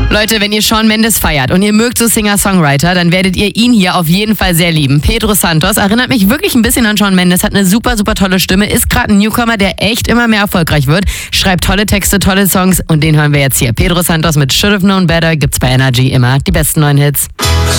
Leute, wenn ihr Shawn Mendes feiert und ihr mögt so Singer-Songwriter, dann werdet ihr ihn hier auf jeden Fall sehr lieben. Pedro Santos erinnert mich wirklich ein bisschen an Shawn Mendes, hat eine super, super tolle Stimme, ist gerade ein Newcomer, der echt immer mehr erfolgreich wird, schreibt tolle Texte, tolle Songs und den hören wir jetzt hier. Pedro Santos mit Should Have Known Better gibt's bei Energy immer die besten neuen Hits.